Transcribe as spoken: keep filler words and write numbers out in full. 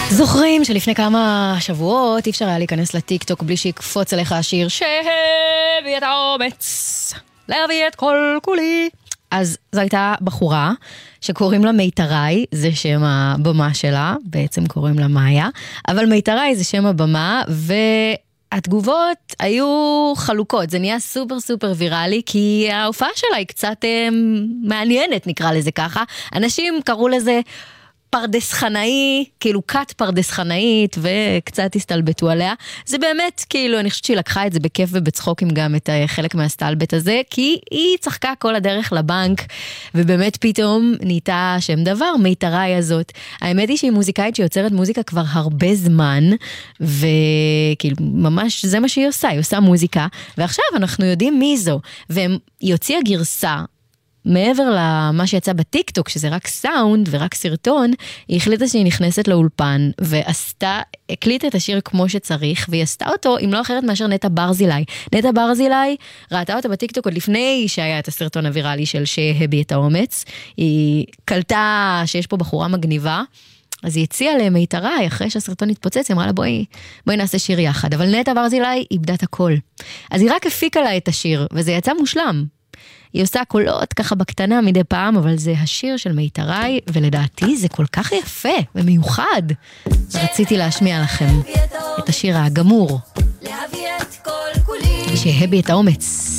זוכרים שלפני כמה שבועות אי אפשר היה להיכנס לטיק טוק בלי שיקפוץ עליך השיר שהביא את האומץ להביא את כל כולי. אז זו הייתה בחורה שקוראים לה מיתרי, זה שם הבמה שלה, בעצם קוראים לה מאיה, אבל מיתרי זה שם הבמה, והתגובות היו חלוקות, זה נהיה סופר סופר ויראלי, כי ההופעה שלה היא קצת אה, מעניינת, נקרא לזה ככה. אנשים קראו לזה פרדס חנאי, כאילו קט פרדס חנאית, וקצת הסתלבטו עליה. זה באמת, כאילו, אני חושבת שהיא לקחה את זה בכיף ובצחוקים גם את חלק מהסתלבט הזה, כי היא צחקה כל הדרך לבנק, ובאמת פתאום נהייתה שם דבר, מיתרי הזאת. האמת היא שהיא מוזיקאית שיוצרת מוזיקה כבר הרבה זמן, וכאילו, ממש זה מה שהיא עושה, היא עושה מוזיקה, ועכשיו אנחנו יודעים מי זו, והיא הוציאה גרסה, מעבר למה שיצא בטיקטוק, שזה רק סאונד ורק סרטון, היא החליטה שהיא נכנסת לאולפן, ועשתה, הקליטה את השיר כמו שצריך, והיא עשתה אותו, אם לא אחרת מאשר נטע ברזילי. נטע ברזילי ראתה אותה בטיקטוק עוד לפני שהיה את הסרטון הוויראלי של שהביא את האומץ. היא קלטה שיש פה בחורה מגניבה, אז היא הציעה למיתרי, אחרי שהסרטון התפוצץ, היא אמרה לה, בואי, בואי נעשה שיר יחד. אבל נטע ברזילי איבדה את הכל. אז היא רק הפיקה לה את השיר, וזה יצא מושלם. היא עושה קולות ככה בקטנה מדי פעם, אבל זה השיר של מיתרי, ולדעתי זה כל כך יפה ומיוחד. רציתי להשמיע לכם את השיר הגמור, שהביא את האומץ.